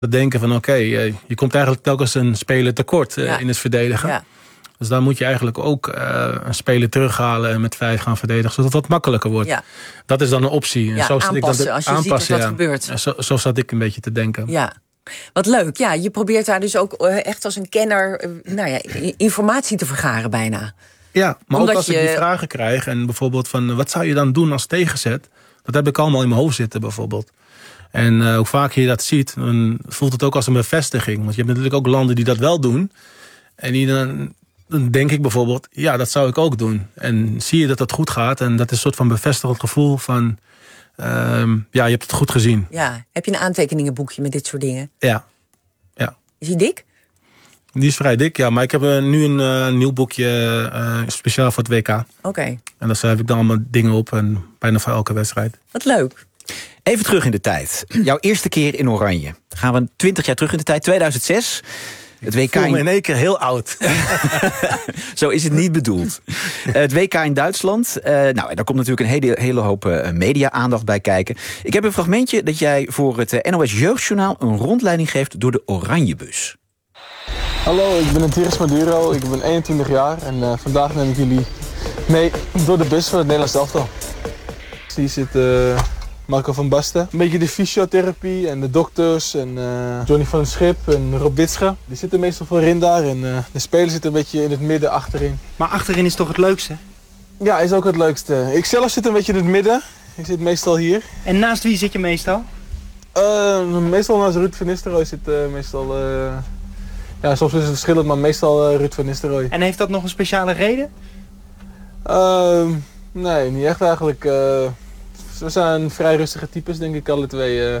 denken van oké, je komt eigenlijk telkens een speler tekort in het verdedigen. Ja. Dus dan moet je eigenlijk ook een speler terughalen en met 5 gaan verdedigen, zodat het wat makkelijker wordt. Ja. Dat is dan een optie. Ja, zo aanpassen als je ziet dat gebeurt. Zo zat ik een beetje te denken. Ja. Wat leuk. Ja, je probeert daar dus ook echt als een kenner informatie te vergaren bijna. Ja, maar omdat ook als ik die vragen krijg en bijvoorbeeld van wat zou je dan doen als tegenzet? Dat heb ik allemaal in mijn hoofd zitten bijvoorbeeld. En hoe vaker je dat ziet, dan voelt het ook als een bevestiging. Want je hebt natuurlijk ook landen die dat wel doen. En die dan denk ik bijvoorbeeld, ja, dat zou ik ook doen. En zie je dat dat goed gaat. En dat is een soort van bevestigend gevoel van, je hebt het goed gezien. Ja, heb je een aantekeningenboekje met dit soort dingen? Ja. Is die dik? Die is vrij dik, ja. Maar ik heb nu een nieuw boekje speciaal voor het WK. Oké. En daar schrijf ik dan allemaal dingen op. En bijna voor elke wedstrijd. Wat leuk. Even terug in de tijd. Jouw eerste keer in Oranje. Gaan we 20 jaar terug in de tijd, 2006. Het WK ik voel me in één keer heel oud. Zo is het niet bedoeld. Het WK in Duitsland. Daar komt natuurlijk een hele hoop media-aandacht bij kijken. Ik heb een fragmentje dat jij voor het NOS Jeugdjournaal een rondleiding geeft door de Oranjebus. Hallo, ik ben Thierry Maduro. Ik ben 21 jaar en vandaag neem ik jullie mee door de bus van het Nederlands elftal. Hier zit Marco van Basten. Een beetje de fysiotherapie en de dokters en Johnny van het Schip en Rob Witsche. Die zitten meestal voorin daar en de spelers zitten een beetje in het midden achterin. Maar achterin is toch het leukste? Ja, is ook het leukste. Ik zelf zit een beetje in het midden. Ik zit meestal hier. En naast wie zit je meestal? Meestal naast Ruud van Nistelrooy zit meestal... soms is het verschillend, maar meestal Ruud van Nistelrooy. En heeft dat nog een speciale reden? Nee, niet echt eigenlijk. We zijn vrij rustige types, denk ik, alle twee.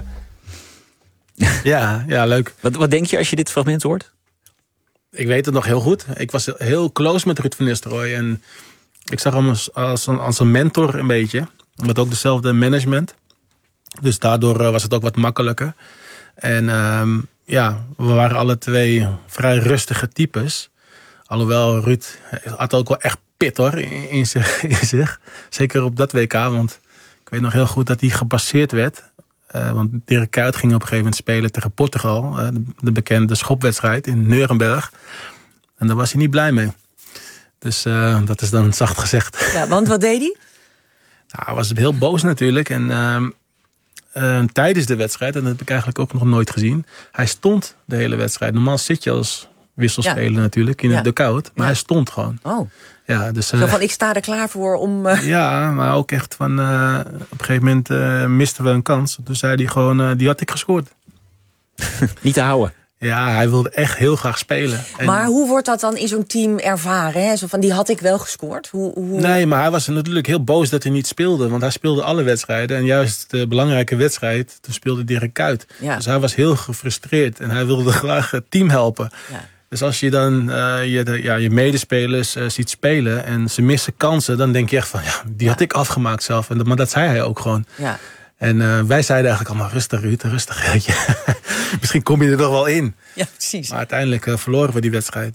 Ja, leuk. Wat denk je als je dit fragment hoort? Ik weet het nog heel goed. Ik was heel close met Ruud van Nistelrooy. En ik zag hem als een mentor een beetje. Met ook dezelfde management. Dus daardoor was het ook wat makkelijker. En we waren alle twee vrij rustige types. Alhoewel Ruud had ook wel echt pit hoor, in zich. Zeker op dat WK, want ik weet nog heel goed dat hij gepasseerd werd. Want Dirk Kuyt ging op een gegeven moment spelen tegen Portugal. De bekende schopwedstrijd in Nuremberg. En daar was hij niet blij mee. Dus dat is dan zacht gezegd. Ja, want wat deed hij? Nou, hij was heel boos natuurlijk. En tijdens de wedstrijd, en dat heb ik eigenlijk ook nog nooit gezien. Hij stond de hele wedstrijd. Normaal zit je als wisselspeler natuurlijk in de koud. Maar hij stond gewoon. Oh. Ja, dus, zo van, ik sta er klaar voor om... Ja, maar ook echt van... op een gegeven moment misten we een kans. Toen zei hij gewoon, die had ik gescoord. Niet te houden. Ja, hij wilde echt heel graag spelen. Maar hoe wordt dat dan in zo'n team ervaren? Hè? Zo van, die had ik wel gescoord? Nee, maar hij was natuurlijk heel boos dat hij niet speelde. Want hij speelde alle wedstrijden. En juist de belangrijke wedstrijd, toen speelde Dirk Kuyt. Ja. Dus hij was heel gefrustreerd. En hij wilde graag het team helpen. Ja. Dus als je dan je medespelers ziet spelen en ze missen kansen, dan denk je echt van, die had ik afgemaakt zelf. Maar dat zei hij ook gewoon. Ja. En wij zeiden eigenlijk allemaal, rustig Ruud, rustig. Misschien kom je er nog wel in. Ja, precies. Maar uiteindelijk verloren we die wedstrijd.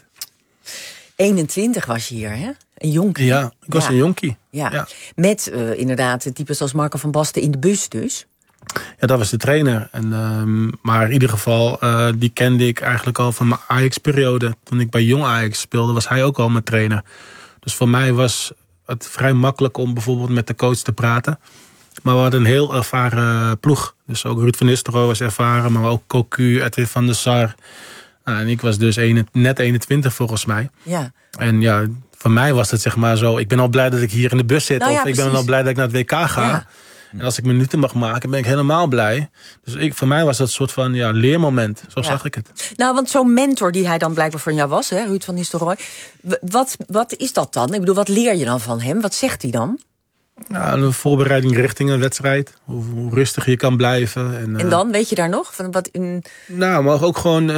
21 was je hier, hè? Een jonkie. Ja, ik was een jonkie. Ja. Met inderdaad types als Marco van Basten in de bus dus. Ja, dat was de trainer. Maar in ieder geval, die kende ik eigenlijk al van mijn Ajax-periode. Toen ik bij Jong Ajax speelde, was hij ook al mijn trainer. Dus voor mij was het vrij makkelijk om bijvoorbeeld met de coach te praten. Maar we hadden een heel ervaren ploeg. Dus ook Ruud van Nistelrooy was ervaren, maar ook Cocu, Edwin van der Sar. En ik was dus net 21 volgens mij. Ja. En voor mij was het zeg maar zo, ik ben al blij dat ik hier in de bus zit. Of ik ben al blij dat ik naar het WK ga. Ja. En als ik minuten mag maken, ben ik helemaal blij. Dus voor mij was dat een soort van leermoment. Zo zag ik het. Nou, want zo'n mentor die hij dan blijkbaar van jou was, hè, Ruud van Nistelrooy. Wat is dat dan? Ik bedoel, wat leer je dan van hem? Wat zegt hij dan? Nou, een voorbereiding richting een wedstrijd. Hoe rustig je kan blijven. En dan, weet je daar nog? Nou, maar ook gewoon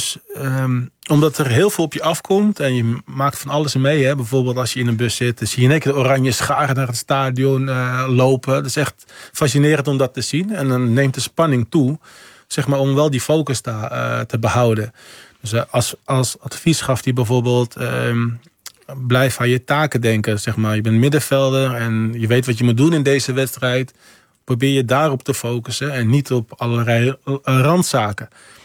omdat er heel veel op je afkomt. En je maakt van alles mee. Hè. Bijvoorbeeld als je in een bus zit. Dan zie je in één keer de oranje scharen naar het stadion lopen. Dat is echt fascinerend om dat te zien. En dan neemt de spanning toe. Zeg maar om wel die focus te behouden. Dus als advies gaf hij bijvoorbeeld... blijf aan je taken denken, zeg maar. Je bent middenvelder en je weet wat je moet doen in deze wedstrijd. Probeer je daarop te focussen en niet op allerlei randzaken.